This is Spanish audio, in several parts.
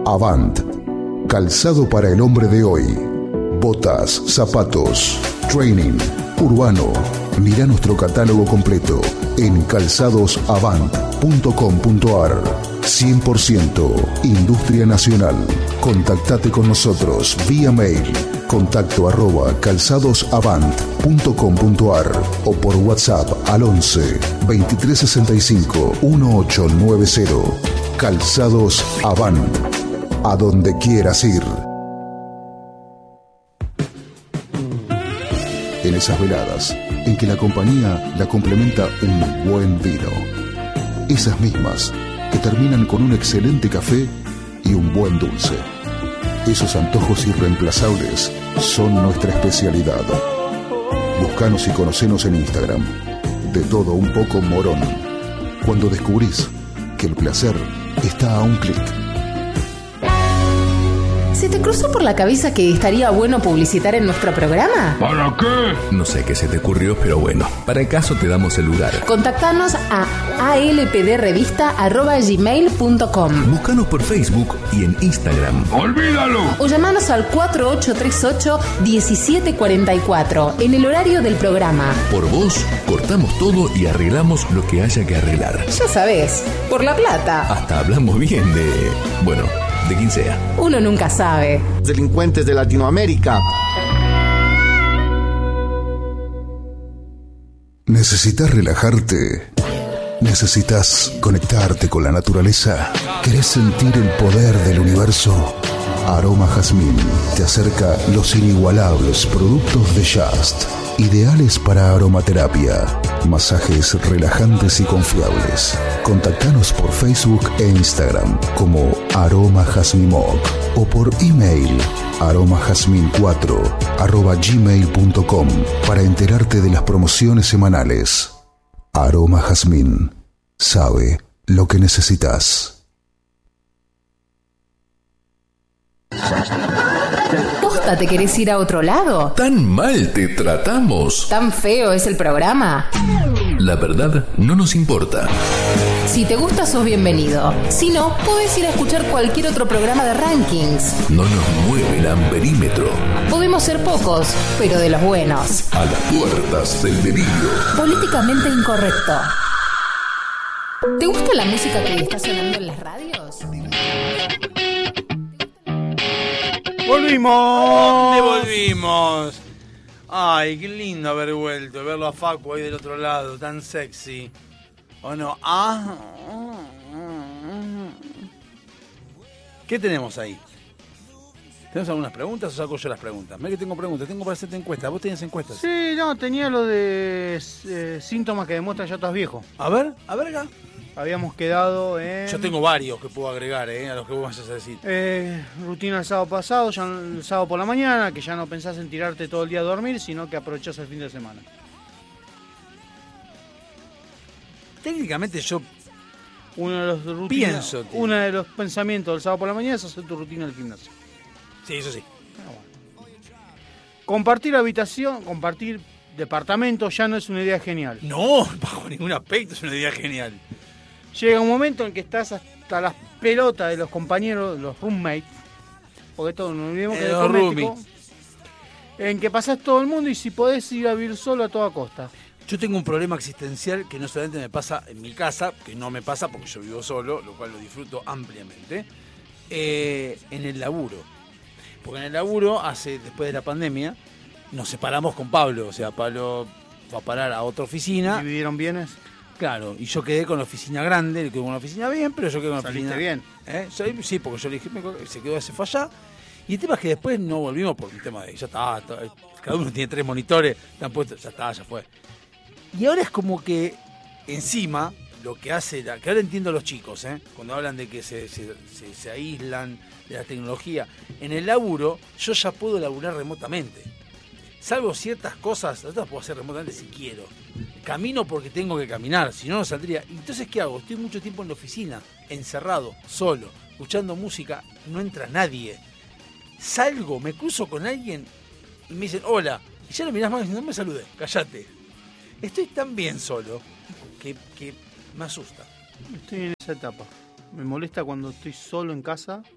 Avant. Calzado para el hombre de hoy. Botas, zapatos, training, urbano. Mira nuestro catálogo completo en calzadosavant.com.ar. 100% Industria Nacional. Contactate con nosotros vía mail contacto@calzadosavant.com.ar o por WhatsApp al 11 2365 1890. Calzados Avant. A donde quieras ir. En esas veladas en que la compañía la complementa un buen vino. Esas mismas que terminan con un excelente café y un buen dulce. Esos antojos irreemplazables son nuestra especialidad. Búscanos y conocenos en Instagram. De todo un poco Morón. Cuando descubrís que el placer está a un clic. ¿Se te cruzó por la cabeza que estaría bueno publicitar en nuestro programa? ¿Para qué? No sé qué se te ocurrió, pero bueno, para el caso te damos el lugar. Contactanos a alpdrevista@gmail.com. Búscanos por Facebook y en Instagram. ¡Olvídalo! O llamanos al 4838-1744 en el horario del programa. Por vos, cortamos todo y arreglamos lo que haya que arreglar. Ya sabés, por la plata. Hasta hablamos bien de... bueno, de quien sea. Uno nunca sabe. Delincuentes de Latinoamérica. ¿Necesitas relajarte? ¿Necesitas conectarte con la naturaleza? ¿Querés sentir el poder del universo? Aroma Jazmín te acerca los inigualables productos de Just, ideales para aromaterapia, masajes relajantes y confiables. Contactanos por Facebook e Instagram como Aroma Jazmimoc o por email aromajazmin4@gmail.com para enterarte de las promociones semanales. Aroma Jazmín sabe lo que necesitas. ¿Posta te querés ir a otro lado? ¿Tan mal te tratamos? ¿Tan feo es el programa? La verdad no nos importa. Si te gusta, sos bienvenido. Si no, podés ir a escuchar cualquier otro programa de rankings. No nos mueve el amperímetro. Podemos ser pocos, pero de los buenos. A las puertas del delirio. Políticamente incorrecto. ¿Te gusta la música que está sonando en las radios? ¡Volvimos! ¿Dónde volvimos? Ay, qué lindo haber vuelto, verlo a Facu ahí del otro lado, tan sexy. ¿O no? ¿Qué tenemos ahí? ¿Tenemos algunas preguntas o saco yo las preguntas? Mira que tengo preguntas, tengo para hacerte encuestas. ¿Vos tenés encuestas? Sí, no, tenía lo de síntomas que demuestran ya estás viejo. A ver acá. Habíamos quedado en... Yo tengo varios que puedo agregar, a los que vos vayas a decir. Rutina el sábado pasado, ya el sábado por la mañana, que ya no pensás en tirarte todo el día a dormir, sino que aprovechás el fin de semana. Técnicamente yo uno de los pensamientos del sábado por la mañana es hacer tu rutina del gimnasio. Sí, eso sí. Bueno. Compartir habitación, compartir departamento ya no es una idea genial. No, bajo ningún aspecto es una idea genial. Llega un momento en que estás hasta las pelotas de los compañeros, los roommates, porque todos nos olvidemos que es doméstico, en que pasás todo el mundo y si podés ir a vivir solo a toda costa. Yo tengo un problema existencial que no solamente me pasa en mi casa, que no me pasa porque yo vivo solo, lo cual lo disfruto ampliamente, en el laburo. Porque en el laburo, después de la pandemia, nos separamos con Pablo. O sea, Pablo fue a parar a otra oficina. ¿Dividieron bienes? Claro, y yo quedé con la oficina grande, él quedó con la oficina bien, pero yo quedé con la oficina... ¿Saliste bien? Sí, porque yo le dije, se quedó, se fue allá. Y el tema es que después no volvimos por un tema de, ya está, cada uno tiene 3 monitores, están puestos, ya está, ya fue. Y ahora es como que encima, lo que hace, que ahora entiendo a los chicos, cuando hablan de que se aíslan de la tecnología, en el laburo yo ya puedo laburar remotamente. Salvo ciertas cosas, las puedo hacer remotamente si quiero. Camino porque tengo que caminar, si no, no saldría. Entonces, ¿qué hago? Estoy mucho tiempo en la oficina, encerrado, solo, escuchando música, no entra nadie. Salgo, me cruzo con alguien y me dicen, hola. Y ya lo mirás más y no me saludé, cállate. Estoy tan bien solo que me asusta. Estoy en esa etapa. Me molesta cuando estoy solo en casa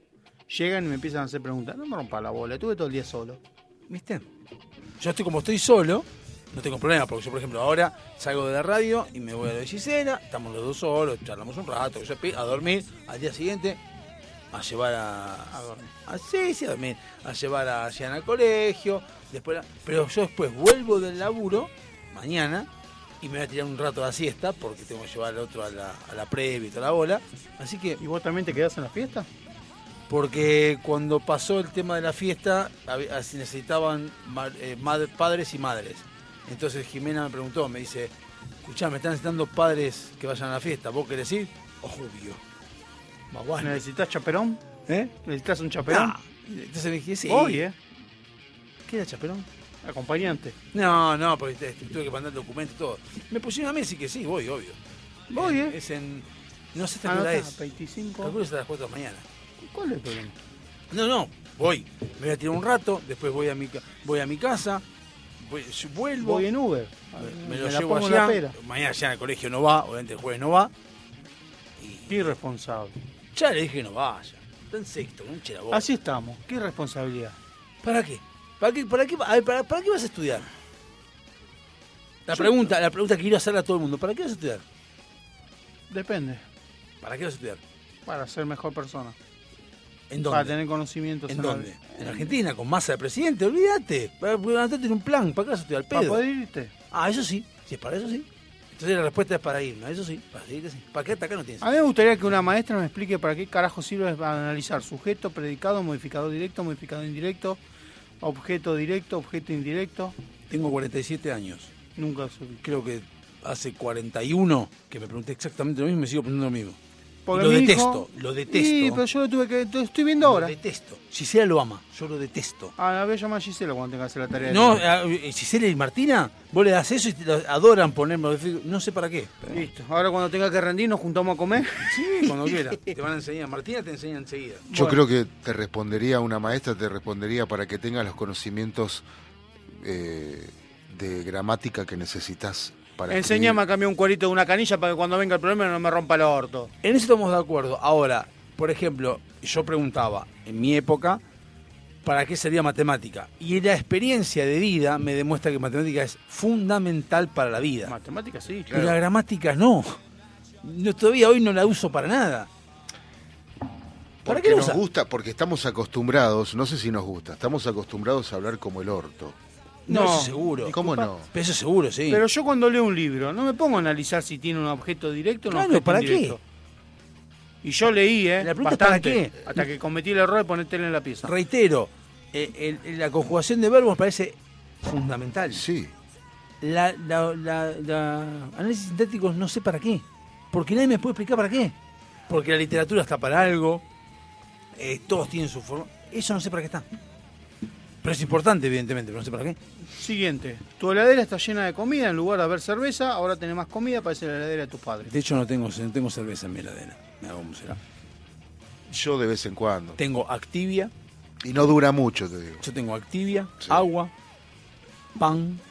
llegan y me empiezan a hacer preguntas. No me rompa la bola, estuve todo el día solo. ¿Viste? Yo como estoy solo, no tengo problema, porque yo, por ejemplo, ahora salgo de la radio y me voy a lo de Gisela, estamos los dos solos, charlamos un rato, a dormir, al día siguiente a llevar a dormir, a llevar a Gianna al colegio, pero yo después vuelvo del laburo, mañana, y me voy a tirar un rato de siesta, porque tengo que llevar al otro a la previa y toda la bola, así que... ¿Y vos también te quedás en la fiesta? Porque cuando pasó el tema de la fiesta, necesitaban padres y madres. Entonces Jimena me preguntó, me dice, escuchá, me están necesitando padres que vayan a la fiesta, ¿vos querés ir? Obvio. Bueno. ¿Necesitas chaperón? ¿Necesitas un chaperón? Nah. Entonces me dije, sí. Voy, ¿Qué era chaperón? Acompañante. No, porque tuve que mandar el documento y todo. Me pusieron a mí, así que sí, voy, obvio. Voy, Es en... No sé hasta qué hora es. 25. Calculo que es a las 4 de la mañana. ¿Cuál es el problema? No, voy. Me voy a tirar un rato, después voy a mi casa, vuelvo. Voy en Uber. Me lo llevo allá. Mañana ya en el colegio no va, obviamente el jueves no va. Qué irresponsable. Ya le dije que no vaya. Está en sexto, no eche la boca. Así estamos. Qué irresponsabilidad. ¿Para qué? ¿Para qué vas a estudiar? La pregunta que quiero hacerle a todo el mundo, ¿para qué vas a estudiar? Depende. ¿Para qué vas a estudiar? Para ser mejor persona. ¿En dónde? Para tener conocimientos. ¿En dónde? ¿En Argentina? ¿Con Massa de presidente? Olvídate. Para tener un plan. ¿Para qué vas a estudiar? ¿Para Pedo. poder irte? Eso sí. Si es para eso, sí. Entonces la respuesta es para ir, ¿no? Eso sí. Para irte, sí. ¿Para qué hasta acá no tienes? A mí me gustaría que una maestra me explique para qué carajo sirve para analizar sujeto, predicado, modificador directo, modificador indirecto, objeto directo, objeto indirecto. Tengo 47 años. Nunca subí. Creo que hace 41 que me pregunté exactamente lo mismo y me sigo preguntando lo mismo. Porque Lo mi detesto. Sí, pero yo lo estoy viendo ahora. Lo detesto. Gisela lo ama, yo lo detesto. La voy a llamar a Gisela cuando tenga que hacer la tarea. No, Gisela y Martina, vos le das eso y adoran ponerme, no sé para qué. Pero... Listo, ahora cuando tenga que rendir nos juntamos a comer. Sí, cuando quiera. Te van a enseñar. Martina te enseña enseguida. Yo creo que te respondería una maestra, para que tengas los conocimientos de gramática que necesitas. Enséñame a cambiar un cuerito de una canilla para que cuando venga el problema no me rompa el orto. En eso estamos de acuerdo. Ahora, por ejemplo, yo preguntaba, en mi época, ¿para qué servía matemática? Y la experiencia de vida me demuestra que matemática es fundamental para la vida. Matemática sí, claro. Y la gramática no. Todavía hoy no la uso para nada. ¿Para qué nos gusta? Porque estamos acostumbrados, no sé si nos gusta, estamos acostumbrados a hablar como el orto. No, eso seguro. ¿Cómo no? Pero eso seguro, sí. Pero yo cuando leo un libro no me pongo a analizar si tiene un objeto directo o un objeto ¿para indirecto. ¿Qué? Y yo leí, La pregunta bastante, ¿para qué? Hasta que cometí el error de poner tele en la pieza. Reitero, la conjugación de verbos me parece fundamental. Sí. La análisis sintácticos no sé para qué. Porque nadie me puede explicar para qué. Porque la literatura está para algo. Todos tienen su forma. Eso no sé para qué está. Pero es importante, evidentemente, pero no sé para qué. Siguiente. Tu heladera está llena de comida. En lugar de haber cerveza, ahora tenés más comida. Parece la heladera de tus padres. De hecho, no tengo cerveza en mi heladera. Mira cómo será. Yo de vez en cuando. Tengo Activia. Y no dura mucho, te digo. Yo tengo Activia, agua, pan,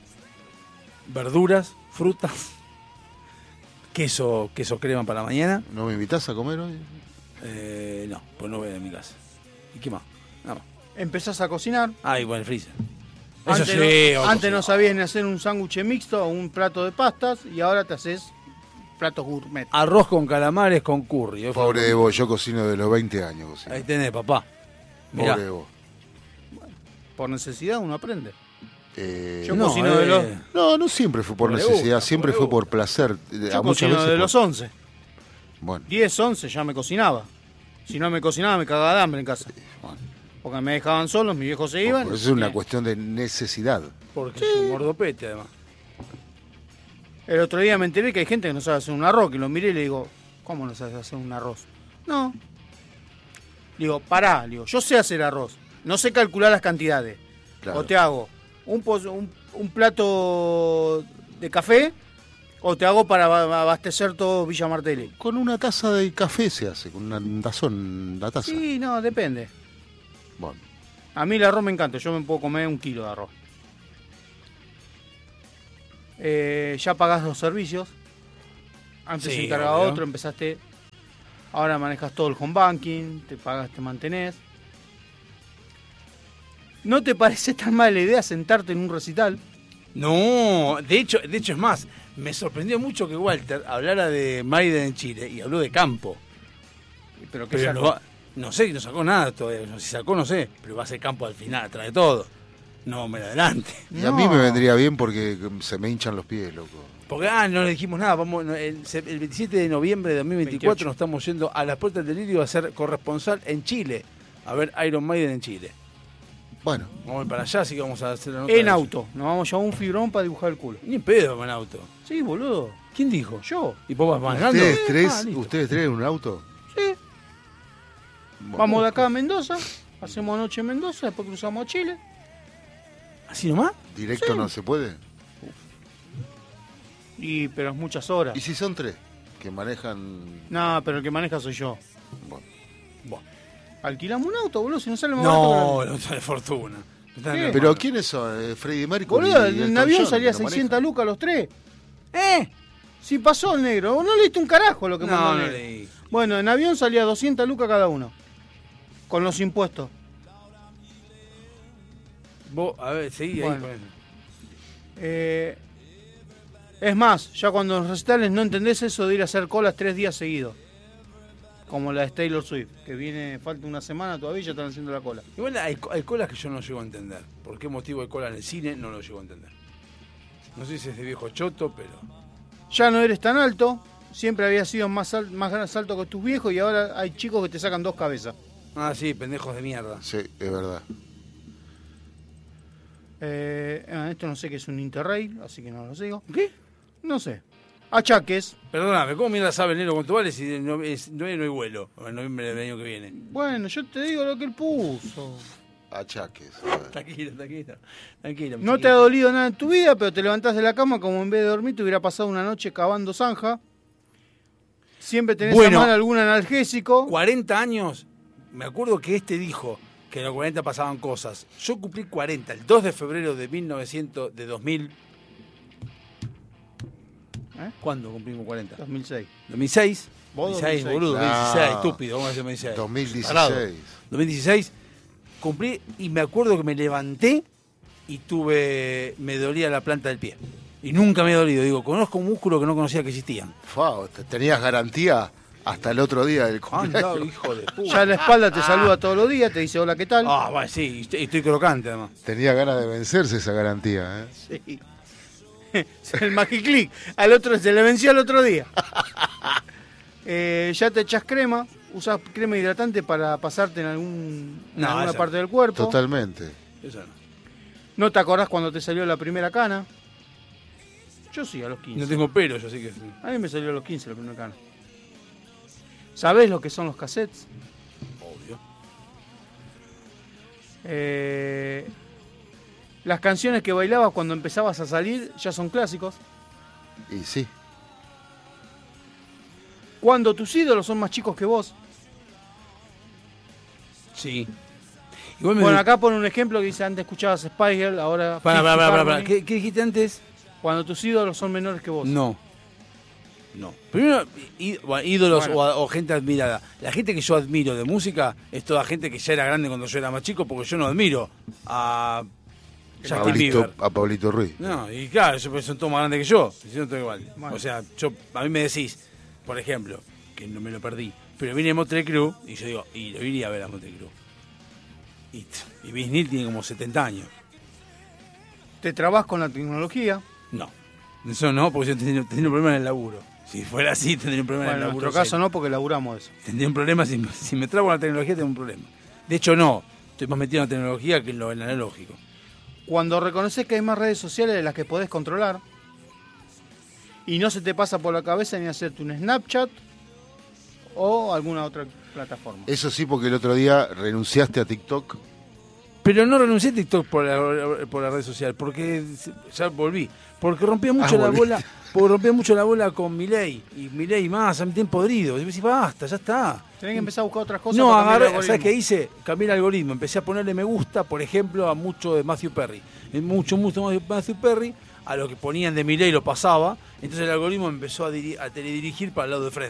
verduras, frutas, queso crema para mañana. ¿No me invitas a comer hoy? No, pues no voy a mi casa. ¿Y qué más? Nada más. Empezás a cocinar. Igual el freezer. Antes no sabías ni hacer un sándwich mixto o un plato de pastas y ahora te haces platos gourmet. Arroz con calamares con curry. Pobre de vos, yo cocino de los 20 años. Cocino. Ahí tenés, papá. Mirá. Pobre de vos. Por necesidad uno aprende. Yo cocino de los... No siempre fue por necesidad, siempre fue por placer. Yo cocino de los 11. Bueno. 10, 11 ya me cocinaba. Si no me cocinaba me cagaba de hambre en casa. Bueno. Porque me dejaban solos, mis viejos se iban. Eso es una cuestión de necesidad. Porque es un gordopete, además. El otro día me enteré que hay gente que no sabe hacer un arroz, que lo miré y le digo, ¿cómo no sabes hacer un arroz? No. Digo, pará, yo sé hacer arroz, no sé calcular las cantidades. Claro. O te hago un plato de café, o te hago para abastecer todo Villa Martelli. Con una taza de café se hace, con un tazón, la taza. Sí, no, depende. Bueno. A mí el arroz me encanta, yo me puedo comer 1 kilo de arroz. Ya pagás los servicios. Antes se encargaba otro, empezaste Ahora manejas todo el home banking, te pagas, te mantenés. ¿No te parece tan mala idea sentarte en un recital? No, de hecho es más, me sorprendió mucho que Walter hablara de Maiden en Chile y habló de campo. Pero no sé, no sacó nada todavía, si sacó no sé, pero va a ser campo al final, atrás de todo. No, me adelante. Y a mí me vendría bien porque se me hinchan los pies, loco. Porque no le dijimos nada, vamos el 27 de noviembre de 2024 28. Nos estamos yendo a las puertas del delirio a ser corresponsal en Chile, a ver Iron Maiden en Chile. Bueno. Vamos a ir para allá, así que vamos a hacer la nota. En auto, nos vamos a llevar un fibrón para dibujar el culo. Ni en pedo en auto. Sí, boludo. ¿Quién dijo? Yo. ¿Y vos vas manejando? ¿Ustedes tres en un auto? Sí. Vamos de acá a Mendoza, hacemos noche en Mendoza, después cruzamos a Chile. ¿Así nomás? ¿Directo no se puede? Pero es muchas horas. ¿Y si son tres que manejan? No, pero el que maneja soy yo. Bueno. Alquilamos un auto, boludo, si no sale más barato. No sale fortuna. ¿Pero quiénes son? ¿Freddie Mercury? Boludo, en avión salía 600 lucas los tres. Si pasó el negro, vos no leíste un carajo lo que mandó el negro. Leí. Bueno, en avión salía 200 lucas cada uno. Con los impuestos. Vos, a ver, seguí bueno. ahí con eso. Es más, ya cuando en los recitales no entendés eso de ir a hacer colas 3 días seguidos. Como la de Taylor Swift, que viene, falta una semana todavía y ya están haciendo la cola. Igual hay colas que yo no llego a entender. ¿Por qué motivo hay cola en el cine? No lo llego a entender. No sé si es de viejo choto, pero... Ya no eres tan alto, siempre habías sido más alto que tus viejos y ahora hay chicos que te sacan 2 cabezas. Ah, sí, pendejos de mierda. Sí, es verdad. Esto no sé qué es un Interrail, así que no lo sigo. ¿Qué? No sé. Achaques. Perdóname, ¿cómo mierda sabe enero cuánto vale si no hay vuelo en noviembre del año que viene? Bueno, yo te digo lo que él puso. Achaques. Tranquilo. No te ha dolido nada en tu vida, pero te levantás de la cama como en vez de dormir te hubiera pasado una noche cavando zanja. Siempre tenés a mano algún analgésico. 40 años, me acuerdo que dijo que en los 40 pasaban cosas. Yo cumplí 40, el 2 de febrero de 2000. ¿Cuándo cumplimos 40? 2006. 2006. ¿Vos 2006, 2006? boludo, 2016, estúpido, vamos a decir 2016. 2016. 2016 cumplí y me acuerdo que me levanté y me dolía la planta del pie. Y nunca me he dolido, digo, conozco un músculo que no conocía que existían. Tenías garantía hasta el otro día del cumpleaños. Hijo de puta. Ya la espalda te saluda todos los días, te dice hola, ¿qué tal? Bueno, sí, estoy crocante además. Tenía ganas de vencerse esa garantía, Sí. El Magiclick, al otro se le venció al otro día. Ya te echas crema, usas crema hidratante para pasarte en alguna parte del cuerpo. Totalmente. Eso no. No te acordás cuando te salió la primera cana. Yo sí, a los 15. No tengo pelo, yo sí que sí. A mí me salió a los 15 la primera cana. ¿Sabés lo que son los cassettes? Obvio. Las canciones que bailabas cuando empezabas a salir ya son clásicos. Y sí. Cuando tus ídolos son más chicos que vos. Sí. Bueno, acá pone un ejemplo que dice, antes escuchabas Spice Girl, ahora... Para. ¿Qué dijiste antes? Cuando tus ídolos son menores que vos. No. Primero, ídolos o gente admirada. La gente que yo admiro de música es toda gente que ya era grande cuando yo era más chico, porque yo no admiro a Justin Bieber. A Pablito Ruiz. No, y claro, ellos son todos más grandes que yo. Si no, estoy igual. Bueno. O sea, a mí me decís, por ejemplo, que no me lo perdí, pero vine a Motley Crue y yo digo, y lo iría a ver a Motley Crue. Y Vince Neil tiene como 70 años. ¿Te trabas con la tecnología? No, eso no, porque yo tendría un problema en el laburo. Si fuera así, tendría un problema en el laburo. En nuestro caso no, porque laburamos eso. Tendría un problema, si me trabo con la tecnología, tengo un problema. De hecho, no, estoy más metido en la tecnología que en lo analógico. Cuando reconoces que hay más redes sociales de las que podés controlar y no se te pasa por la cabeza ni hacerte un Snapchat o alguna otra plataforma. Eso sí, porque el otro día renunciaste a TikTok. Pero no renuncié a TikTok por la red social, porque ya volví. Porque rompía mucho la bola con Milei. Y Milei más, a mi tiempo podrido. Y me decía, basta, ya está. Tenés que empezar a buscar otras cosas. No, ¿sabes qué hice? Cambié el algoritmo. Empecé a ponerle me gusta, por ejemplo, a mucho de Matthew Perry. Mucho de Matthew Perry. A lo que ponían de Milei lo pasaba. Entonces el algoritmo empezó a teledirigir para el lado de Friends.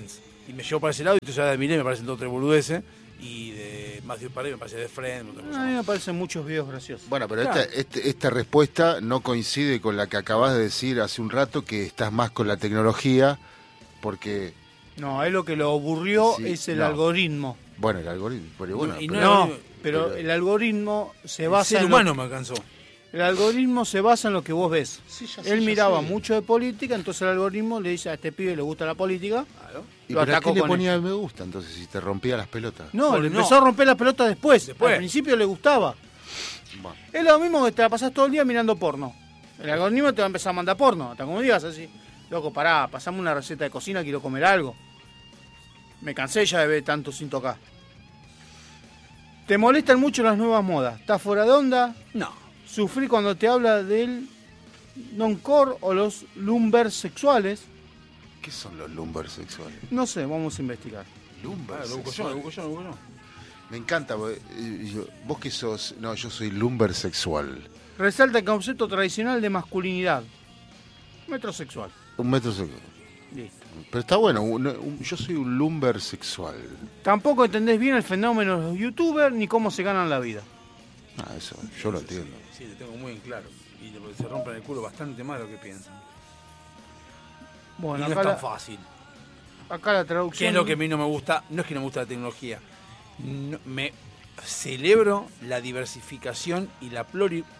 Y me llevo para ese lado, y entonces ya de Milei me parecen 2 o 3 boludeces, y de Matthew Perry me parece de Friend. A mí me parecen muchos videos graciosos. Bueno, pero Claro. esta respuesta no coincide con la que acabas de decir hace un rato, que estás más con la tecnología, porque... No, es lo que lo aburrió, Sí, es el no. algoritmo. Bueno, el algoritmo... Pero bueno, No, y pero- No, pero el algoritmo se El basa ser en humano me alcanzó. el algoritmo se basa en lo que vos ves. Sí, ya sé, Él ya miraba sé. mucho de política, entonces el algoritmo le dice a este pibe le gusta la política. ¿Y lo pero a atacó qué le con ponía el me gusta entonces si te rompía las pelotas? No, Bueno, le no. empezó a romper la pelota después. Después. Al principio le gustaba. Bueno, Es lo mismo que te la pasás todo el día mirando porno. El algoritmo te va a empezar a mandar porno. Hasta como digas así, loco, pará, pasame una receta de cocina, quiero comer algo. Me cansé ya de ver tanto sin tocar. ¿Te molestan mucho las nuevas modas? ¿Estás fuera de onda? No. ¿Sufrí cuando te habla del non-core o los lumber sexuales? ¿qué son los lumbar sexuales? No sé, vamos a investigar. Lumbar Lo busco yo, sexuales. lo busco yo, lo busco yo. Me encanta, vos que sos... No, yo soy lumbar sexual. Resalta el concepto tradicional de masculinidad. Metrosexual. Un metro sexual. Listo. Pero está bueno, yo soy un lumbar sexual. Tampoco entendés bien el fenómeno de los youtubers ni cómo se ganan la vida. Ah, eso, yo lo entiendo. Sí, lo tengo muy en claro. Y se rompen el culo bastante más de lo que piensan. Bueno, Y no acá, es tan la, fácil. acá la ¿Qué traducción. es lo que a mí no me gusta? No es que no me gusta la tecnología. No, me celebro la diversificación y la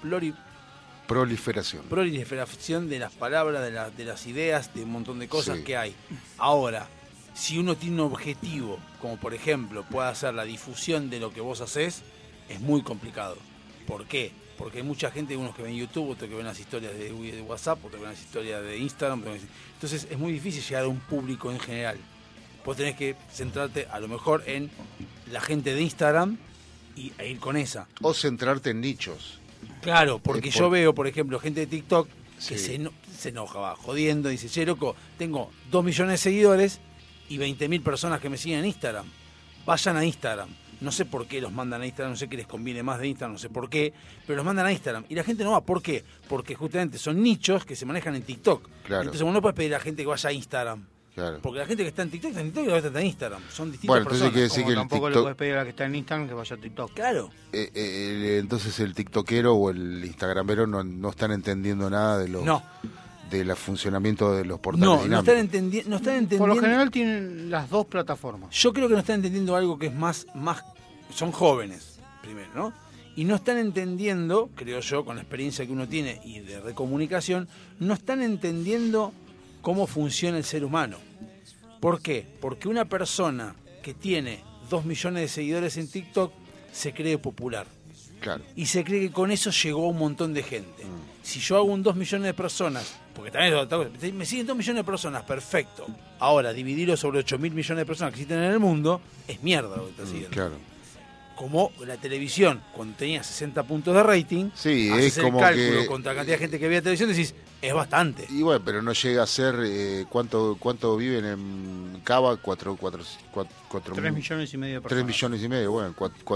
Proliferación. proliferación de las palabras, de las ideas, de un montón de cosas Sí. que hay. Ahora, si uno tiene un objetivo, como por ejemplo puede hacer la difusión de lo que vos hacés, es muy complicado. ¿Por qué? Porque hay mucha gente, unos que ven YouTube, otros que ven las historias de WhatsApp, otros que ven las historias de Instagram. Entonces es muy difícil llegar a un público en general. Vos tenés que centrarte a lo mejor en la gente de Instagram e ir con esa. O centrarte en nichos. Claro, porque Es yo por- veo, por ejemplo, gente de TikTok que Sí. se enoja, va jodiendo, dice, che, loco, tengo 2 millones de seguidores y 20.000 personas que me siguen en Instagram. Vayan a Instagram. No sé por qué los mandan a Instagram, no sé qué les conviene más de Instagram, no sé por qué, pero los mandan a Instagram. Y la gente no va, ¿por qué? Porque justamente son nichos que se manejan en TikTok. Claro. Entonces uno no puede pedir a la gente que vaya a Instagram. Claro. Porque la gente que está en TikTok está en TikTok y la otra está en Instagram. Son distintas Bueno, entonces hay personas. que decir Como que el tampoco le TikTok... puedes pedir a la que está en Instagram que vaya a TikTok. Claro. Entonces el tiktokero o el instagramero no están entendiendo nada de los... No. Del funcionamiento de los portales No, no dinámicos. están entendiendo. Por lo general tienen las dos plataformas. Yo creo que no están entendiendo algo que es más son jóvenes, primero, ¿no? Y no están entendiendo, creo yo, con la experiencia que uno tiene y de recomunicación, no están entendiendo cómo funciona el ser humano. ¿Por qué? Porque una persona que tiene 2 millones de seguidores en TikTok se cree popular. Claro. Y se cree que con eso llegó a un montón de gente. Si yo hago un 2 millones de personas, porque también me siguen 2 millones de personas, perfecto. Ahora, dividirlo sobre 8.000 millones de personas que existen en el mundo, es mierda lo que está siguiendo. Claro. Como la televisión, cuando tenía 60 puntos de rating, Sí, haces es como el cálculo que... contra la cantidad de gente que veía televisión, decís, es bastante. Y bueno, pero no llega a ser... ¿cuánto viven en Cava? 3 3,5 millones de personas. 3 millones y medio, bueno,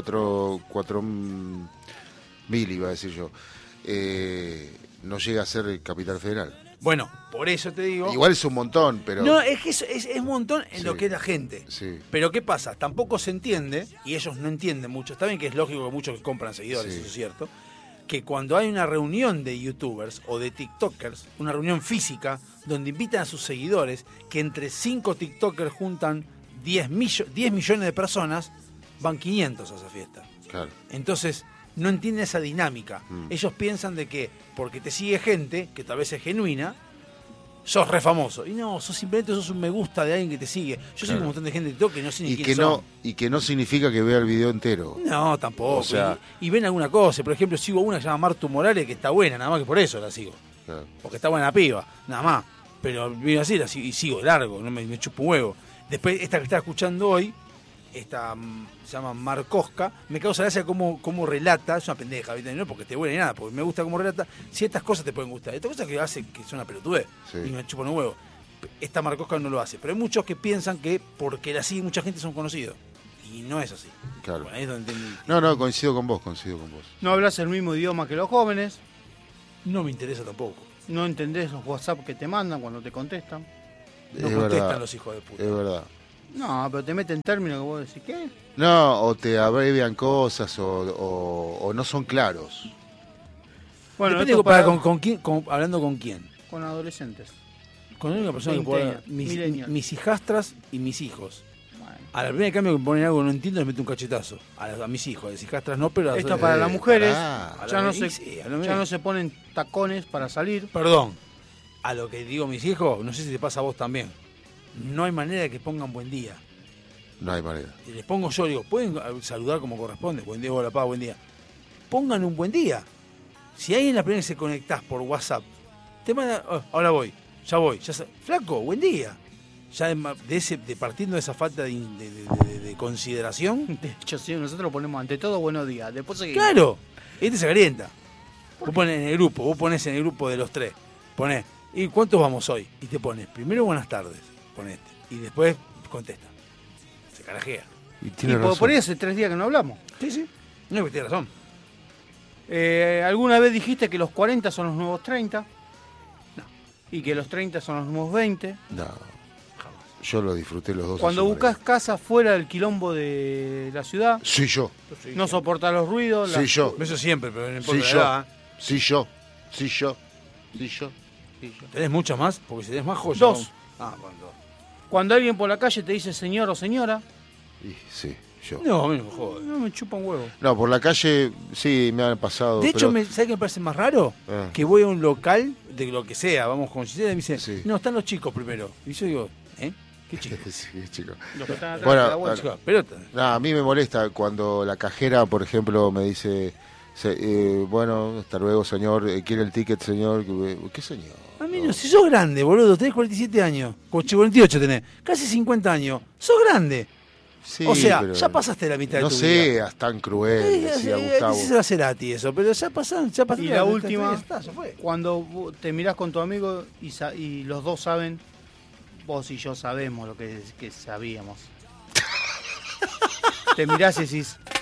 4 mil iba a decir yo. No llega a ser Capital Federal. Bueno, por eso te digo... Igual es un montón, pero... No, es que es un montón en Sí. lo que es la gente. Sí. Pero ¿qué pasa? Tampoco se entiende, y ellos no entienden mucho, está bien que es lógico que muchos que compran seguidores, Sí. eso es cierto, que cuando hay una reunión de youtubers o de tiktokers, una reunión física, donde invitan a sus seguidores, que entre 5 tiktokers juntan 10 millones de personas, van 500 a esa fiesta. Claro. Entonces, no entienden esa dinámica. Ellos piensan de que porque te sigue gente, que tal vez es genuina, sos re famoso. Y no, simplemente sos un me gusta de alguien que te sigue. Yo soy un montón de gente de TikTok que no sé ni Y quiénes que son. no significa que vea el video entero. No, tampoco. O sea- y ven alguna cosa. Por ejemplo, sigo una que se llama Martu Morales, que está buena, nada más que por eso la sigo. Claro. Porque está buena la piba, nada más. Pero viene así, y sigo de largo, no me chupo un huevo. Después, esta que estaba escuchando hoy, se llama Marcosca, me causa gracia cómo relata, es una pendeja, ¿viste? No porque esté buena ni nada, porque me gusta cómo relata, ciertas cosas te pueden gustar, otras cosas que hace que son una pelotudez, Sí. y me chupan un huevo. Esta Marcosca no lo hace, pero hay muchos que piensan que porque la sigue mucha gente son conocidos, y no es así. Claro. Bueno, ahí es donde entendí. No, coincido con vos. No hablas el mismo idioma que los jóvenes. No me interesa tampoco. No entendés los WhatsApp que te mandan cuando te contestan. No Es contestan verdad. los hijos de puta. Es verdad. No, pero te meten términos que vos decís, ¿qué? No, o te abrevian cosas o no son claros. Bueno, Depende esto para, para- con quién, hablando con quién. con adolescentes. Con la única persona que puede hablar, Millennial. mis hijastras y mis hijos. Bueno. A la primera cambio que ponen algo que no entiendo, les meto un cachetazo. A mis hijos, a las hijastras no, pero a Esto para las mujeres, pará. ya, no Sí, se, a lo ya no se ponen tacones para salir. Perdón, a lo que digo mis hijos, no sé si te pasa a vos también. No hay manera de que pongan buen día. No hay manera. Y les pongo yo, digo, pueden saludar como corresponde. Buen día, hola, pa, buen día. Pongan un buen día. Si hay en la primera que se conectás por WhatsApp, te manda, "Oh, ahora voy, ya flaco, buen día. Ya partiendo de esa falta de consideración, De hecho, sí, nosotros ponemos ante todo buenos días. Después seguimos. claro, este se calienta. Vos pones en el grupo de los tres, ponés, ¿y cuántos vamos hoy? Y te pones, primero buenas tardes, ponete, y después contesta. Se carajea. Y Y tiene por razón. ahí hace 3 días que no hablamos. Sí, sí, no es que tiene razón. ¿Alguna vez dijiste que los 40 son los nuevos 30? No. Y que los 30 son los nuevos 20. No. Yo lo disfruté los dos. Cuando a su buscas manera. casa fuera del quilombo de la ciudad, Sí, yo. no soportas los ruidos. Sí, yo. Eso siempre, pero no Sí, importa la yo. edad. Sí, yo. Sí, yo. Sí, yo. Sí, yo. ¿Tenés muchas más? Porque si tenés más joyas. Dos. Ah, bueno, dos. Cuando alguien por la calle te dice señor o señora, Y, sí, yo. No, a mí no me jodas. no me chupa un huevo. No, por la calle sí me han pasado. De hecho, pero- ¿sabes qué me parece más raro? Ah. Que voy a un local, de lo que sea, vamos con Gisela, y me dice, Sí. no, están los chicos primero. Y yo digo, ¿eh? ¿Qué chicos? Sí, chico. Los que están atrás Bueno, de la bolsa. Chicos, pelota. No, a mí me molesta cuando la cajera, por ejemplo, me dice, bueno, hasta luego, señor, ¿quiere el ticket, señor? ¿Qué señor? A mí no, si sos grande, boludo, tenés 47 años, 48 tenés, casi 50 años, sos grande. Sí, o sea, pero ya pasaste la mitad no de tu vida. seas tan cruel, decía Gustavo. Ese era Cerati eso, pero ya pasaron, ya pasaron. Y la última, ya está, ya fue. cuando te mirás con tu amigo y los dos saben, vos y yo sabemos lo que sabíamos. Te mirás y decís,